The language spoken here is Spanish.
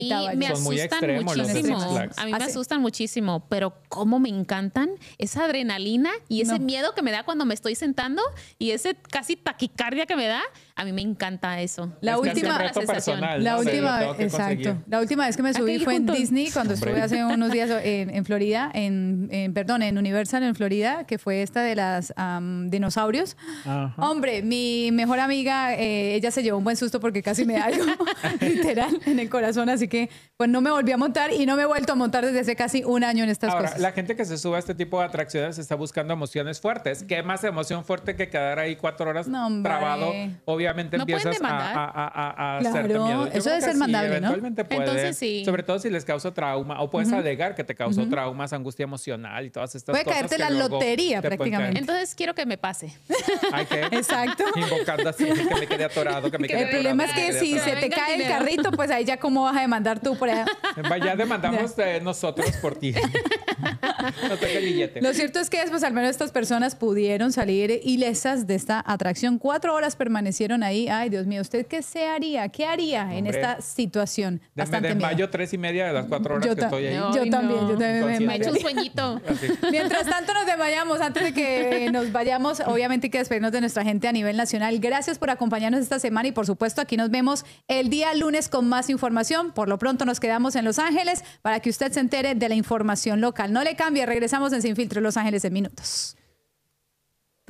Y me Son muy asustan extremos los de Six muchísimo. Flags. A mí me asustan muchísimo, pero cómo me encantan esa adrenalina y ese miedo que me da cuando me estoy sentando y ese casi taquicardia que me da. A mí me encanta eso. La última vez que me subí fue en Disney, cuando estuve hace unos días en Florida, en Universal en Florida, que fue esta de las dinosaurios. Ajá. Hombre, mi mejor amiga, ella se llevó un buen susto porque casi me da algo literal en el corazón, así que pues no me volví a montar y no me he vuelto a montar desde hace casi un año en estas cosas. La gente que se sube a este tipo de atracciones está buscando emociones fuertes. ¿Qué más emoción fuerte que quedar ahí 4 horas trabado? Obviamente empiezas a hacerte miedo. Eso debe ser mandable, eventualmente ¿no? puede, entonces sí. sobre todo si les causa trauma, o puedes alegar que te causó traumas, angustia emocional y todas estas cosas. Puede caerte la lotería prácticamente. Entonces quiero que me pase. Hay que exacto. Invocando así, que me quede atorado, que me quede El problema es que si se te cae el carrito, pues ahí ya cómo vas a demandar tú por allá. Ya demandamos nosotros por ti. No tengo el billete. Lo cierto es que después al menos estas personas pudieron salir ilesas de esta atracción. 4 horas permanecieron ahí. Ay, Dios mío, ¿usted qué se haría? ¿Qué haría en esta situación? Me desmayo 3:30 de las 4 horas que estoy ahí. Yo también me echo un sueñito. Mientras tanto nos desmayamos. Antes de que nos vayamos, obviamente hay que despedirnos de nuestra gente a nivel nacional. Gracias por acompañarnos esta semana y por supuesto aquí nos vemos el día lunes con más información. Por lo pronto nos quedamos en Los Ángeles para que usted se entere de la información local. No le cambie, regresamos en Sin Filtro Los Ángeles en minutos.